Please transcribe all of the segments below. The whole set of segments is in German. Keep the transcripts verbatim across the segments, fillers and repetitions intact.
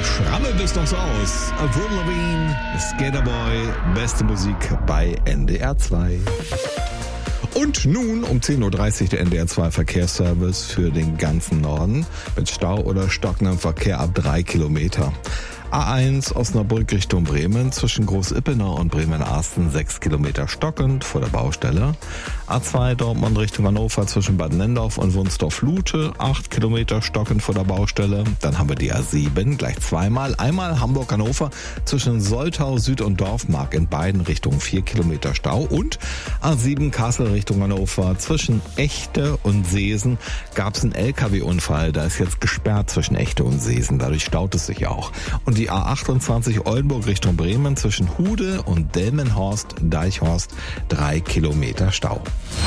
Schrammel bist doch so aus. Avril Lavigne, Skaterboy, beste Musik bei N D R zwei. Und nun um zehn Uhr dreißig der N D R zwei Verkehrsservice für den ganzen Norden mit Stau oder stockendem Verkehr ab drei Kilometer. A eins Osnabrück Richtung Bremen zwischen Groß-Ippenau und Bremen-Arsten sechs Kilometer stockend vor der Baustelle. A zwei Dortmund Richtung Hannover zwischen Bad Nendorf und Wunsdorf-Lute acht Kilometer stockend vor der Baustelle. Dann haben wir die A sieben gleich zweimal. Einmal Hamburg-Hannover zwischen Soltau Süd und Dorfmark in beiden Richtungen vier Kilometer Stau. Und A sieben Kassel Richtung Hannover zwischen Echte und Seesen gab es einen L K W-Unfall. Da ist jetzt gesperrt zwischen Echte und Seesen. Dadurch staut es sich auch. Und die A achtundzwanzig Oldenburg Richtung Bremen zwischen Hude und Delmenhorst-Deichhorst drei Kilometer Stau.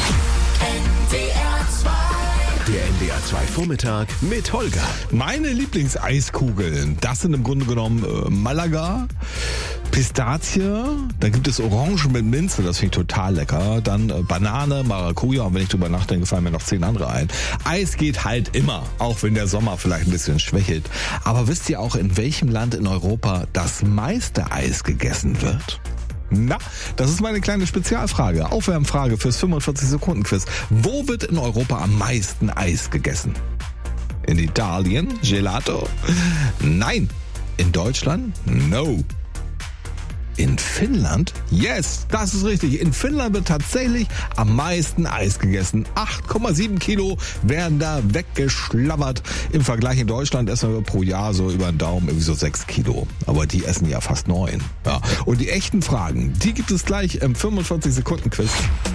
Der N D R zwei Vormittag mit Holger. Meine Lieblingseiskugeln, das sind im Grunde genommen äh, Malaga, Pistazie, dann gibt es Orange mit Minze, das finde ich total lecker. Dann äh, Banane, Maracuja und wenn ich drüber nachdenke, fallen mir noch zehn andere ein. Eis geht halt immer, auch wenn der Sommer vielleicht ein bisschen schwächelt. Aber wisst ihr auch, in welchem Land in Europa das meiste Eis gegessen wird? Na, das ist meine kleine Spezialfrage. Aufwärmfrage fürs fünfundvierzig Sekunden Quiz. Wo wird in Europa am meisten Eis gegessen? In Italien? Gelato? Nein. In Deutschland? No. In Finnland? Yes, das ist richtig. In Finnland wird tatsächlich am meisten Eis gegessen. acht Komma sieben Kilo werden da weggeschlabbert. Im Vergleich in Deutschland essen wir pro Jahr so über den Daumen irgendwie so sechs Kilo. Aber die essen ja fast neun. Ja. Und die echten Fragen, die gibt es gleich im fünfundvierzig Sekunden Quiz.